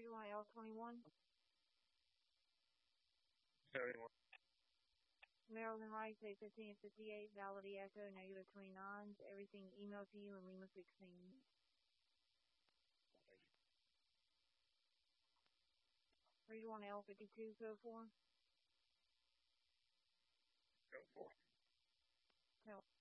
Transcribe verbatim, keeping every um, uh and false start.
Read one L twenty-one. seventy-one. Maryland Rice, eight fifteen fifty-eight, Validity Echo, negative twenty-nine. Everything emailed to you in Lima sixteen. Read one L fifty-two, code four. Go for. Tell